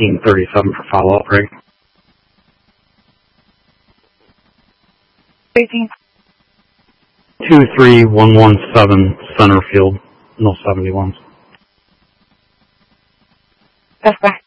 1837 for follow-up, Greg. 18. 23117 Centerfield, no 71s. That's right.